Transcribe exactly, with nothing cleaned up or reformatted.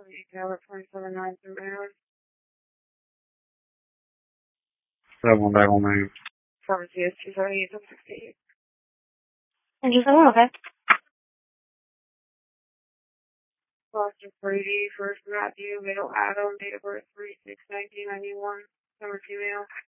Tower twenty-seven nine through Maryland. That one back on me. Pharmacy is two seventy-eight to sixty-eight. And just a little bit. Foster Brady, first Matthew, middle Adam, date of birth three six nineteen ninety-one, number female.